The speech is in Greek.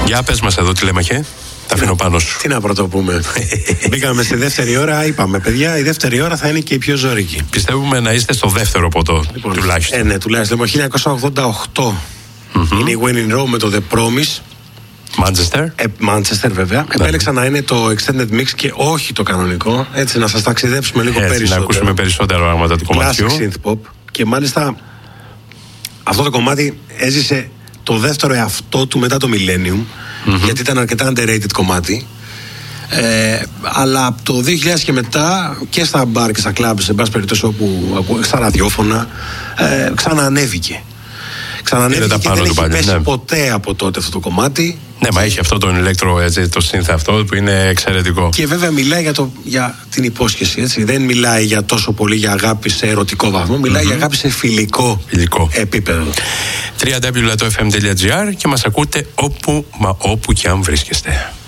Για πες μας εδώ, Τηλέμαχε. Τα αφήνω πάνω σου. Τι να πρωτοπούμε. Μπήκαμε στη δεύτερη ώρα, είπαμε παιδιά, η δεύτερη ώρα θα είναι και η πιο ζωρική. Πιστεύουμε να είστε στο δεύτερο ποτό, λοιπόν, τουλάχιστον. Ναι, τουλάχιστον. Το 1988 είναι η When in Rome με το The Promise. Manchester βέβαια. Επέλεξα να είναι το extended mix και όχι το κανονικό. Έτσι να σας ταξιδέψουμε λίγο περισσότερο. Να ακούσουμε περισσότερα πράγματα του κομματιού. Classic synth pop. Και μάλιστα αυτό το κομμάτι έζησε το δεύτερο εαυτό του μετά το Millennium, γιατί ήταν αρκετά underrated κομμάτι. Αλλά από το 2000 και μετά και στα μπαρ και στα κλαμπ, σε πάση περιπτώσει όπου στα ραδιόφωνα, ξαναανέβηκε. Και δεν έχει πέσει ποτέ από τότε αυτό το κομμάτι. Ναι, μα έχει αυτό τον ηλέκτρο, το synth αυτό που είναι εξαιρετικό. Και βέβαια μιλάει για την υπόσχεση, έτσι. Δεν μιλάει για τόσο πολύ για αγάπη σε ερωτικό βαθμό, μιλάει για αγάπη σε φιλικό επίπεδο. www.fm.gr και μας ακούτε όπου και αν βρίσκεστε.